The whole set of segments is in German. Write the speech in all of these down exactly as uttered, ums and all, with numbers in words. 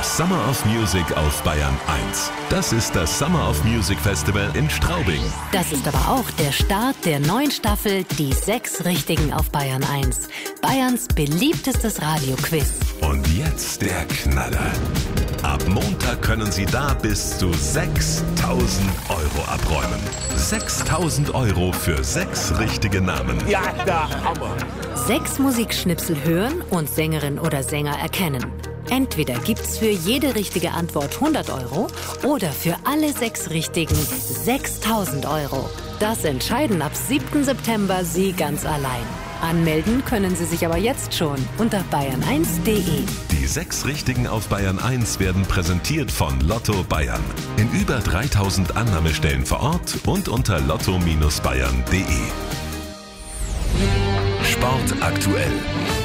Das Summer of Music auf Bayern eins. Das ist das Summer of Music Festival in Straubing. Das ist aber auch der Start der neuen Staffel Die sechs Richtigen auf Bayern eins. Bayerns beliebtestes Radioquiz. Und jetzt der Knaller. Ab Montag können Sie da bis zu sechstausend Euro abräumen. sechstausend Euro für sechs richtige Namen. Ja, der Hammer. Sechs Musikschnipsel hören und Sängerin oder Sänger erkennen. Entweder gibt's für jede richtige Antwort hundert Euro oder für alle sechs Richtigen sechstausend Euro. Das entscheiden ab siebten September Sie ganz allein. Anmelden können Sie sich aber jetzt schon unter bayern eins punkt de. Die sechs Richtigen auf Bayern eins werden präsentiert von Lotto Bayern. In über dreitausend Annahmestellen vor Ort und unter lotto Bindestrich bayern punkt de. Sport aktuell.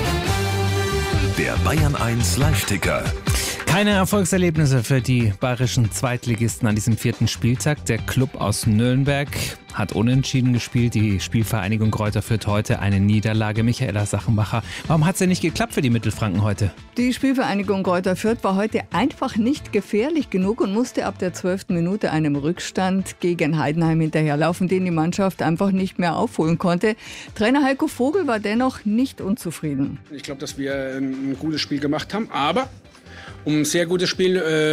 Der Bayern eins Live-Ticker. Keine Erfolgserlebnisse für die bayerischen Zweitligisten an diesem vierten Spieltag. Der Club aus Nürnberg hat unentschieden gespielt. Die Spielvereinigung Greuther Fürth heute eine Niederlage. Michaela Sachenbacher, warum hat es denn nicht geklappt für die Mittelfranken heute? Die Spielvereinigung Greuther Fürth war heute einfach nicht gefährlich genug und musste ab der zwölften Minute einem Rückstand gegen Heidenheim hinterherlaufen, den die Mannschaft einfach nicht mehr aufholen konnte. Trainer Heiko Vogel war dennoch nicht unzufrieden. Ich glaube, dass wir ein gutes Spiel gemacht haben, aber um ein sehr gutes Spiel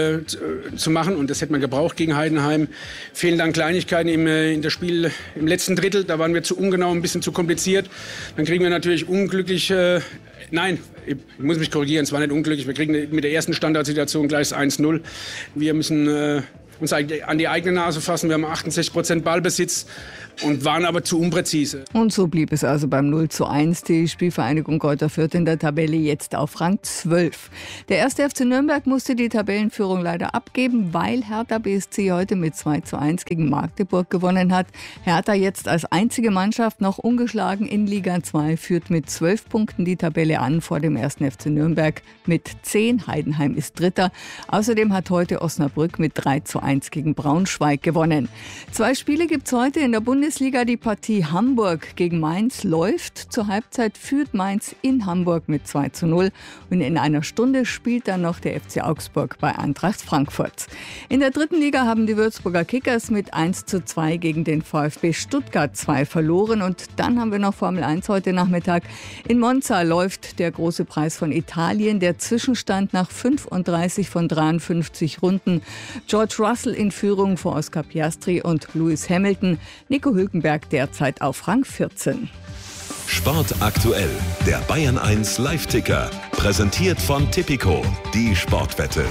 äh, zu machen, und das hätte man gebraucht gegen Heidenheim, fehlen dann Kleinigkeiten im, äh, in der Spiel, im letzten Drittel. Da waren wir zu ungenau, ein bisschen zu kompliziert. Dann kriegen wir natürlich unglücklich, äh, nein, ich muss mich korrigieren, es war nicht unglücklich. Wir kriegen mit der ersten Standardsituation gleich das eins null. Wir müssen äh, uns an die eigene Nase fassen. Wir haben achtundsechzig Prozent Ballbesitz und waren aber zu unpräzise. Und so blieb es also beim null zu eins. Die Spielvereinigung Greuther Fürth in der Tabelle jetzt auf Rang zwölf. Der erste F C Nürnberg musste die Tabellenführung leider abgeben, weil Hertha B S C heute mit zwei zu eins gegen Magdeburg gewonnen hat. Hertha jetzt als einzige Mannschaft noch ungeschlagen in Liga zwei, führt mit zwölf Punkten die Tabelle an vor dem ersten F C Nürnberg mit zehn. Heidenheim ist Dritter. Außerdem hat heute Osnabrück mit drei zu eins gegen Braunschweig gewonnen. Zwei Spiele gibt es heute in der Bundesliga. Bundesliga. Die Partie Hamburg gegen Mainz läuft. Zur Halbzeit führt Mainz in Hamburg mit zwei zu null. Und in einer Stunde spielt dann noch der F C Augsburg bei Eintracht Frankfurt. In der dritten Liga haben die Würzburger Kickers mit eins zu zwei gegen den VfB Stuttgart zwei verloren. Und dann haben wir noch Formel eins heute Nachmittag. In Monza läuft der große Preis von Italien. Der Zwischenstand nach fünfunddreißig von dreiundfünfzig Runden. George Russell in Führung vor Oscar Piastri und Lewis Hamilton. Nico Hülkenberg derzeit auf Rang vierzehn. Sport aktuell, der Bayern eins Live-Ticker. Präsentiert von Tipico, die Sportwette.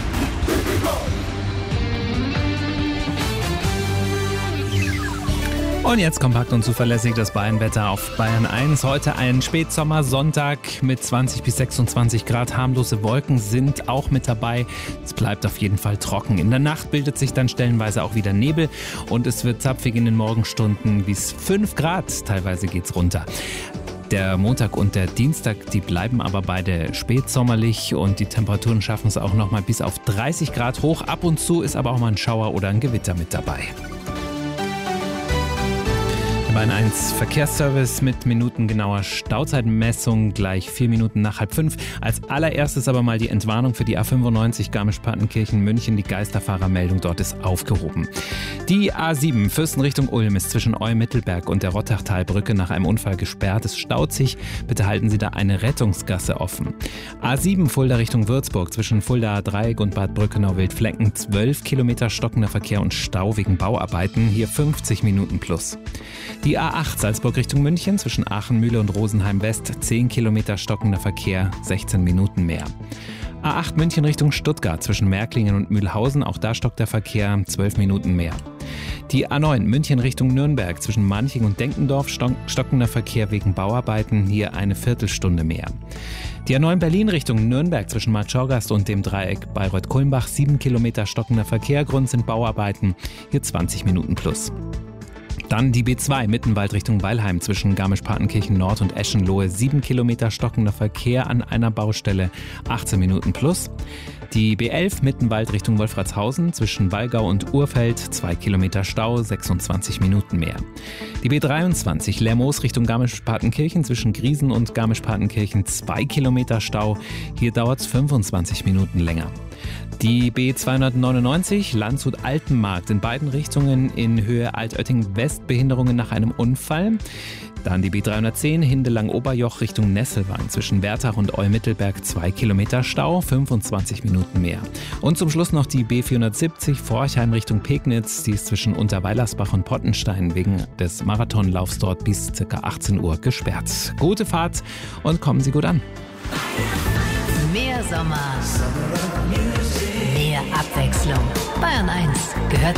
Und jetzt kompakt und zuverlässig das Bayernwetter auf Bayern eins. Heute ein Spätsommersonntag mit zwanzig bis sechsundzwanzig Grad. Harmlose Wolken sind auch mit dabei. Es bleibt auf jeden Fall trocken. In der Nacht bildet sich dann stellenweise auch wieder Nebel und es wird zapfig in den Morgenstunden bis fünf Grad. Teilweise geht's runter. Der Montag und der Dienstag, die bleiben aber beide spätsommerlich und die Temperaturen schaffen es auch noch mal bis auf dreißig Grad hoch. Ab und zu ist aber auch mal ein Schauer oder ein Gewitter mit dabei. Bayern eins Verkehrsservice mit minutengenauer Stauzeitmessung gleich vier Minuten nach halb fünf. Als allererstes aber mal die Entwarnung für die A fünfundneunzig Garmisch-Partenkirchen-München. Die Geisterfahrermeldung dort ist aufgehoben. Die A sieben Fürsten Richtung Ulm ist zwischen Eu-Mittelberg und der Rottachtalbrücke nach einem Unfall gesperrt. Es staut sich. Bitte halten Sie da eine Rettungsgasse offen. A sieben Fulda Richtung Würzburg zwischen Fulda Dreieck und Bad Brückenau-Wildflecken. zwölf Kilometer stockender Verkehr und Stau wegen Bauarbeiten. Hier fünfzig Minuten plus. Die A acht Salzburg Richtung München zwischen Aachen-Mühle und Rosenheim-West, zehn Kilometer stockender Verkehr, sechzehn Minuten mehr. A acht München Richtung Stuttgart zwischen Märklingen und Mühlhausen, auch da stockt der Verkehr, zwölf Minuten mehr. Die A neun München Richtung Nürnberg zwischen Manching und Denkendorf, stockender Verkehr wegen Bauarbeiten, hier eine Viertelstunde mehr. Die A neun Berlin Richtung Nürnberg zwischen Marchorgast und dem Dreieck Bayreuth-Kulmbach, sieben Kilometer stockender Verkehr, Grund sind Bauarbeiten, hier zwanzig Minuten plus. Dann die B zwei Mittenwald Richtung Weilheim zwischen Garmisch-Partenkirchen Nord und Eschenlohe. sieben Kilometer stockender Verkehr an einer Baustelle, achtzehn Minuten plus. Die B elf Mittenwald Richtung Wolfratshausen zwischen Wallgau und Urfeld. zwei Kilometer Stau, sechsundzwanzig Minuten mehr. Die B dreiundzwanzig Lermoos Richtung Garmisch-Partenkirchen zwischen Griesen und Garmisch-Partenkirchen. zwei Kilometer Stau. Hier dauert es fünfundzwanzig Minuten länger. Die B zweihundertneunundneunzig Landshut-Altenmarkt in beiden Richtungen in Höhe Altötting-West, Behinderungen nach einem Unfall. Dann die B dreihundertzehn Hindelang-Oberjoch Richtung Nesselwang zwischen Wertach und Eumittelberg, zwei Kilometer Stau, fünfundzwanzig Minuten mehr. Und zum Schluss noch die B vierhundertsiebzig Forchheim Richtung Pegnitz, die ist zwischen Unterweilersbach und Pottenstein wegen des Marathonlaufs dort bis ca. achtzehn Uhr gesperrt. Gute Fahrt und kommen Sie gut an. Mehr Sommer, mehr Abwechslung. Bayern eins gehört